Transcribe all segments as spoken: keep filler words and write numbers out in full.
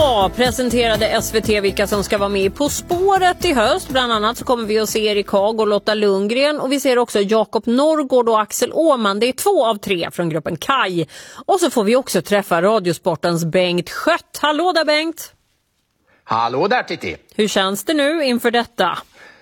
Idag presenterade S V T vilka som ska vara med På spåret i höst. Bland annat så kommer vi att se Erik Haag och Lotta Lundgren. Och vi ser också Jakob Norrgård och Axel Åhman. Det är två av tre från gruppen Kaj. Och så får vi också träffa Radiosportens Bengt Schött. Hallå där Bengt! Hallå där Titti! Hur känns det nu inför detta?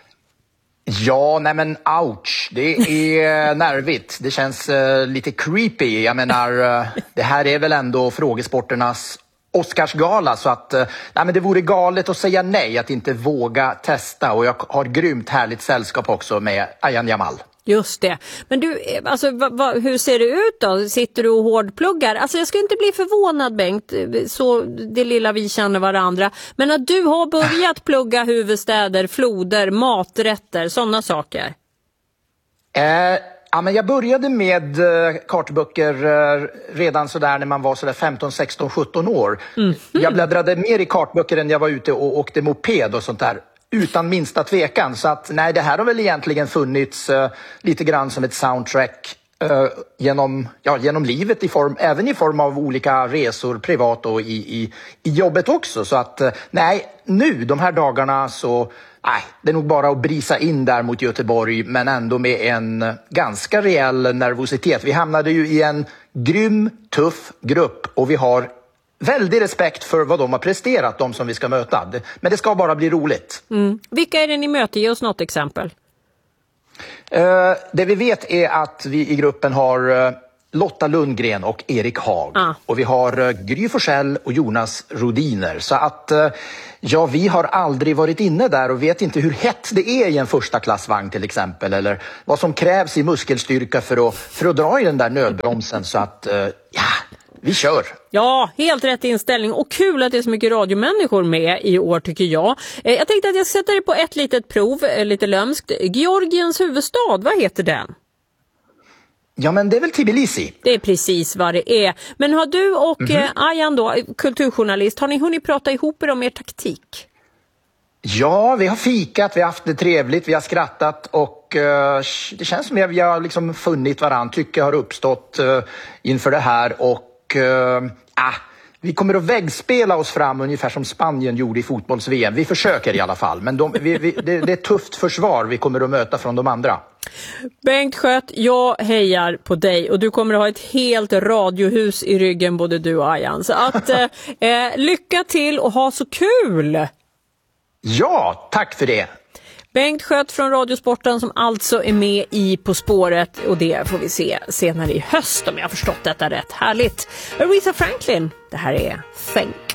Ja, nej men ouch. Det är nervigt. Det känns uh, lite creepy. Jag menar, uh, det här är väl ändå frågesporternas Oscarsgala, så att uh, nej, men det vore galet att säga nej, att inte våga testa. Och jag har grymt härligt sällskap också med Ayaan Jamal. Just det. Men du, alltså, va, va, hur ser det ut då? Sitter du och hårdpluggar? Alltså jag ska inte bli förvånad Bengt, så det lilla vi känner varandra. Men att du har börjat plugga huvudstäder, floder, maträtter, sådana saker. Eh, ja, men jag började med eh, kartböcker eh, redan sådär när man var sådär femton, sexton, sjutton år. Mm. Jag bläddrade mer i kartböcker än jag var ute och åkte moped och sånt där. Utan minsta tvekan. Så att nej, det här har väl egentligen funnits uh, lite grann som ett soundtrack uh, genom, ja, genom livet, i form, även i form av olika resor privat och i, i, i jobbet också. Så att uh, nej, nu de här dagarna så nej, det är nog bara att brisa in där mot Göteborg, men ändå med en uh, ganska rejäl nervositet. Vi hamnade ju i en grym, tuff grupp och vi har väldigt respekt för vad de har presterat, de som vi ska möta. Men det ska bara bli roligt. Mm. Vilka är det ni möter? Ge oss något exempel. Uh, det vi vet är att vi i gruppen har uh, Lotta Lundgren och Erik Haag. Ah. Och vi har uh, Gry Forssell och Jonas Rodiner. Så att uh, ja, vi har aldrig varit inne där och vet inte hur hett det är i en första klassvagn till exempel. Eller vad som krävs i muskelstyrka för att, för att dra i den där nödbromsen. Så att uh, ja... vi kör! Ja, helt rätt inställning. Och kul att det är så mycket radiomänniskor med i år tycker jag. Jag tänkte att jag sätter dig på ett litet prov, lite lömskt. Georgiens huvudstad, vad heter den? Ja, men det är väl Tbilisi. Det är precis vad det är. Men har du och mm-hmm. Ayaan då, kulturjournalist, har ni hunnit prata ihop er om er taktik? Ja, vi har fikat, vi har haft det trevligt, vi har skrattat och uh, det känns som att vi har liksom funnit varann, tycker har uppstått uh, inför det här och uh, ah, vi kommer att väggspela oss fram ungefär som Spanien gjorde i fotbolls-V M. Vi försöker i alla fall, men de, vi, vi, det, det är ett tufft försvar vi kommer att möta från de andra. Bengt Schött, jag hejar på dig och du kommer att ha ett helt radiohus i ryggen, både du och Ayaan. Så att uh, uh, lycka till och ha så kul! Ja, tack för det. Bengt Schött från Radiosporten som alltså är med i På spåret, och det får vi se senare i höst om jag har förstått detta rätt. Härligt. Aretha Franklin, det här är Think.